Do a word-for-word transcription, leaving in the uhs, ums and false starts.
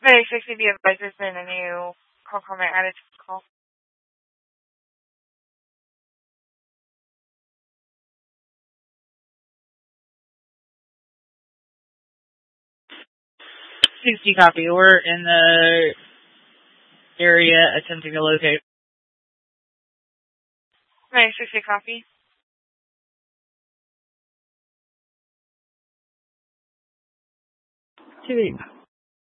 May sixty be advised there's been a new call comment added to the call. sixty copy. We're in the area attempting to locate. May sixty copy. Two eight.